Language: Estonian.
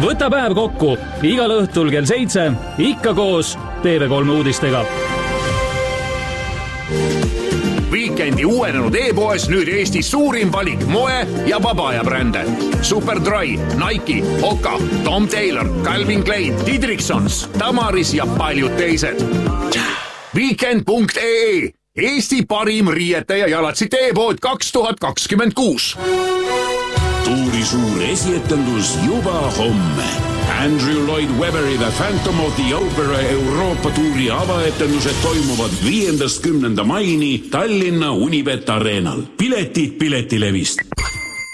Võta päev kokku igal õhtul kell 7, ikka koos TV3 uudistega. Weekendi uuenenud e-poes nüüd Eesti suurim valik moe- ja vabaajabrände. Superdry, Nike, Hoka, Tom Taylor, Calvin Klein, Didriksons, Tamaris ja paljud teised. Weekend.ee Eesti parim riiete ja jalatsite e-pood 2026. Tuuri suur esietendus juba homme. Andrew Lloyd Webberi The Phantom of the Opera Euroopa tuuri avaetendused toimuvad 5.–10. maini Tallinna Unibet Arenal. Piletid Piletilevist.